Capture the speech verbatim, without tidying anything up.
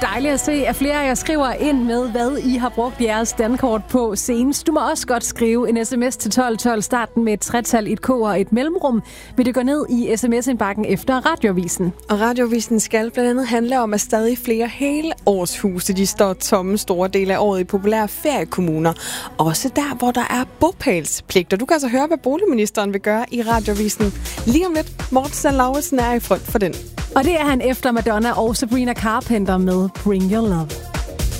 Det er dejligt at se, at flere af jer skriver ind med, hvad I har brugt jeres dankort på senest. Du må også godt skrive en sms til tolv tolv, starten med et tretal, et k og et mellemrum. Vil det gå ned i sms-indbakken efter Radioavisen? Og Radioavisen skal blandt andet handle om, at stadig flere hele årshuse, de står tomme store dele af året i populære feriekommuner. Også der, hvor der er bopælspligt. Og du kan altså høre, hvad boligministeren vil gøre i Radioavisen. Lige om lidt, Morten Sand Lauritsen er i front for den. Og det er han efter Madonna og Sabrina Carpenter med Bring Your Love.